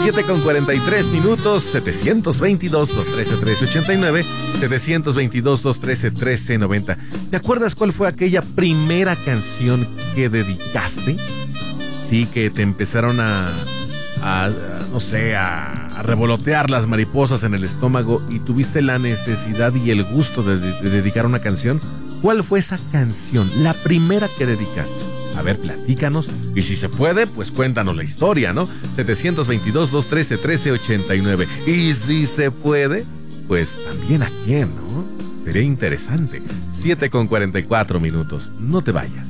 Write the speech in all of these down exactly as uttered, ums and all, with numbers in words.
siete con cuarenta y tres minutos, setecientos veintidós, doscientos trece, trece ochenta y nueve, setecientos veintidós, doscientos trece, trece noventa. ¿Te acuerdas cuál fue aquella primera canción que dedicaste? Sí, que te empezaron a, a, a no sé, a, a revolotear las mariposas en el estómago y tuviste la necesidad y el gusto de, de, de dedicar una canción. ¿Cuál fue esa canción, la primera que dedicaste? A ver, platícanos. Y si se puede, pues cuéntanos la historia, ¿no? setecientos veintidós, doscientos trece, trece ochenta y nueve. Y si se puede, pues también a quién, ¿no? Sería interesante. siete con cuarenta y cuatro minutos. No te vayas.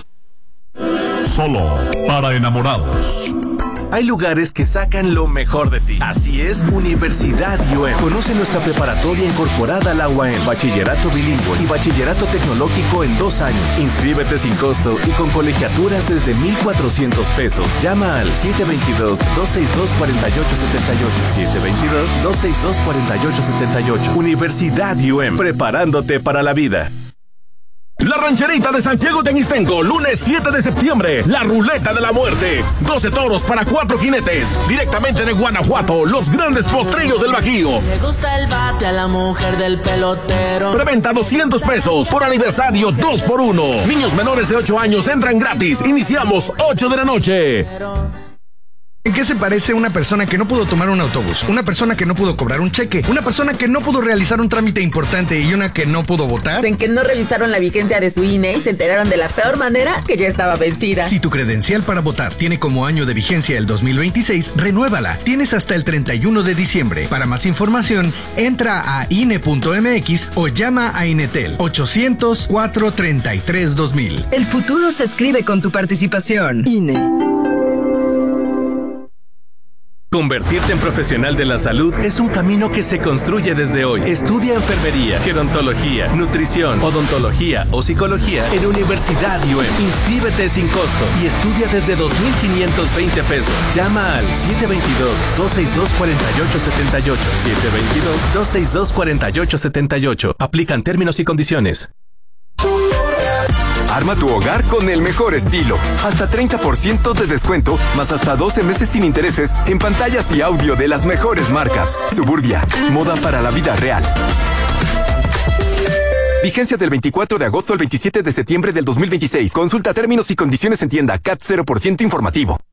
Solo para enamorados. Hay lugares que sacan lo mejor de ti. Así es, Universidad U E M. Conoce nuestra preparatoria incorporada a la U A M, bachillerato bilingüe y bachillerato tecnológico en dos años. Inscríbete sin costo y con colegiaturas desde mil cuatrocientos pesos. Llama al siete veintidós, doscientos sesenta y dos, cuarenta y ocho setenta y ocho. siete veintidós, doscientos sesenta y dos, cuarenta y ocho setenta y ocho. Universidad U E M, preparándote para la vida. La Rancherita de Santiago Teguistenco, lunes siete de septiembre, la Ruleta de la Muerte. doce toros para cuatro jinetes, directamente de Guanajuato, los grandes potrillos del Bajío. Me gusta el bate a la mujer del pelotero. Preventa doscientos pesos, por aniversario dos por uno. Niños menores de ocho años entran gratis, iniciamos ocho de la noche. ¿En qué se parece una persona que no pudo tomar un autobús? Una persona que no pudo cobrar un cheque, una persona que no pudo realizar un trámite importante y una que no pudo votar. En que no revisaron la vigencia de su I N E y se enteraron de la peor manera que ya estaba vencida. Si tu credencial para votar tiene como año de vigencia el dos mil veintiséis, renuévala. Tienes hasta el treinta y uno de diciembre. Para más información, entra a I N E punto M X o llama a Inetel ochocientos, cuatrocientos treinta y tres, dos mil. El futuro se escribe con tu participación. I N E. Convertirte en profesional de la salud es un camino que se construye desde hoy. Estudia enfermería, gerontología, nutrición, odontología o psicología en Universidad U E M. Inscríbete sin costo y estudia desde dos mil quinientos veinte pesos. Llama al siete veintidós, doscientos sesenta y dos, cuarenta y ocho setenta y ocho. siete veintidós, doscientos sesenta y dos, cuarenta y ocho setenta y ocho. Aplican términos y condiciones. Arma tu hogar con el mejor estilo. Hasta treinta por ciento de descuento, más hasta doce meses sin intereses en pantallas y audio de las mejores marcas. Suburbia, moda para la vida real. Vigencia del veinticuatro de agosto al veintisiete de septiembre del dos mil veintiséis. Consulta términos y condiciones en tienda. C A T cero por ciento informativo.